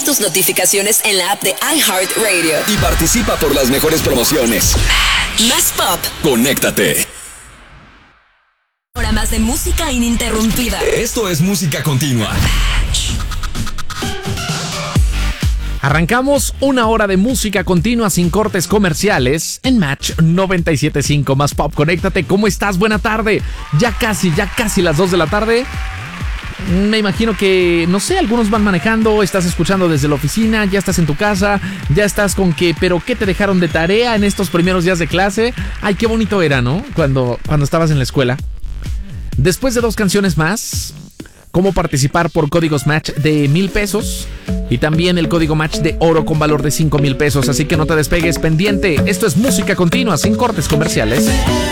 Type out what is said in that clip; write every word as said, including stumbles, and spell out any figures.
tus notificaciones en la app de iHeartRadio. Y participa por las mejores promociones. Más pop. Conéctate. Ahora más de música ininterrumpida. Esto es música continua. Arrancamos una hora de música continua sin cortes comerciales en Match noventa y siete punto cinco. Más pop, conéctate. ¿Cómo estás? Buena tarde. Ya casi, ya casi las dos de la tarde. Me imagino que, no sé, algunos van manejando, estás escuchando desde la oficina, ya estás en tu casa, ya estás con que, pero ¿qué te dejaron de tarea en estos primeros días de clase? Ay, qué bonito era, ¿no? Cuando, cuando estabas en la escuela. Después de dos canciones más, cómo participar por códigos Match de mil pesos y también el código Match de oro con valor de cinco mil pesos. Así que no te despegues, pendiente. Esto es música continua sin cortes comerciales.